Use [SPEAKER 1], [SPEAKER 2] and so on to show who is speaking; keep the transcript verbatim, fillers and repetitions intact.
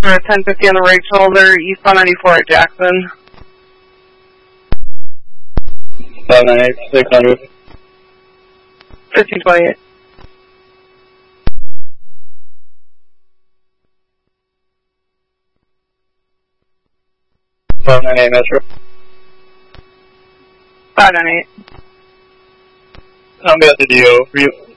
[SPEAKER 1] For ten fifty on the right shoulder, eastbound ninety-four at Jackson.
[SPEAKER 2] five nine eight, six hundred.
[SPEAKER 1] fifteen twenty-eight.
[SPEAKER 2] five nine eight Metro.
[SPEAKER 1] five nine eight.
[SPEAKER 2] I'm at the D O.